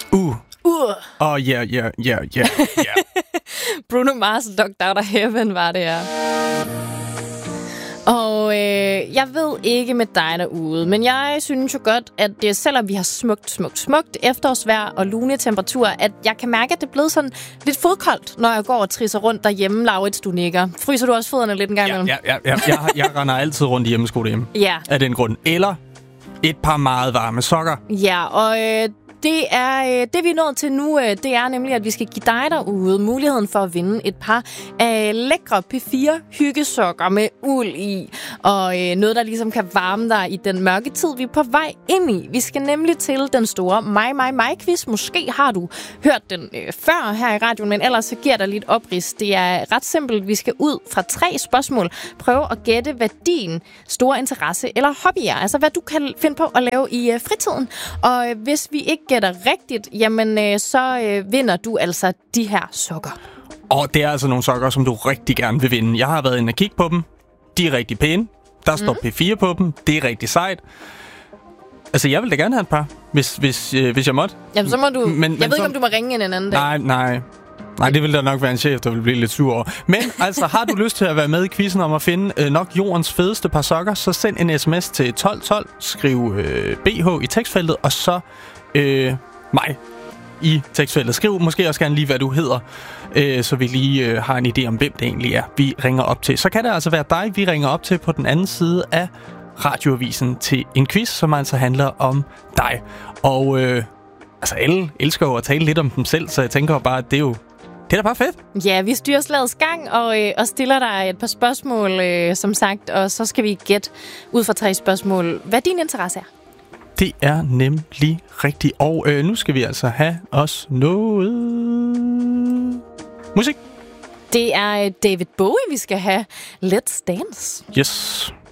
Yeah. Bruno Mars, Locked Out of Heaven var det her. Og jeg ved ikke med dig derude, men jeg synes jo godt, at selvom vi har smukt efterårsvejr og lune temperaturer, at jeg kan mærke, at det er blevet sådan lidt fodkoldt, når jeg går og trisser rundt derhjemme. Laurits, du nikker. Fryser du også fødderne lidt en gang imellem? Ja. Jeg render altid rundt i hjemmesko derhjemme. Ja. Af den grund. Eller et par meget varme sokker. Ja, og det er det, vi er nået til nu. Det er nemlig, at vi skal give dig derude muligheden for at vinde et par lækre P4-hyggesokker med uld i. Og noget, der ligesom kan varme dig i den mørke tid, vi er på vej ind i. Vi skal nemlig til den store mig-quiz. Måske har du hørt den før her i radioen, men ellers så giver der lidt oprids. Det er ret simpelt. Vi skal ud fra 3 spørgsmål. Prøve at gætte, hvad din store interesse eller hobby er. Altså, hvad du kan finde på at lave i fritiden. Og hvis vi ikke gætter rigtigt, jamen så vinder du altså de her sokker. Og det er altså nogle sokker, som du rigtig gerne vil vinde. Jeg har været inde og kigge på dem. De er rigtig pæne. Der står P4 på dem. Det er rigtig sejt. Altså, jeg vil da gerne have et par, hvis jeg måtte. Jamen, så må du... jeg ved ikke, om du må ringe en anden dag. Nej, det vil der nok være en chef, der vil blive lidt sur over. Men altså, har du lyst til at være med i quizzen om at finde nok jordens fedeste par sokker, så send en sms til 1212, skriv BH i tekstfeltet, og så mig i tekstfeltet. Skriv måske også gerne lige, hvad du hedder, så vi lige har en idé om, hvem det egentlig er, vi ringer op til. Så kan det altså være dig, vi ringer op til på den anden side af radioavisen til en quiz, som altså handler om dig. Og altså, alle elsker jo at tale lidt om dem selv, så jeg tænker bare, at det er da bare fedt. Ja, vi styrer slagets gang og stiller dig et par spørgsmål, som sagt, og så skal vi gætte ud fra 3 spørgsmål, hvad din interesse er. Det er nemlig rigtigt. Og nu skal vi altså have os noget musik. Det er David Bowie, vi skal have. Let's Dance. Yes.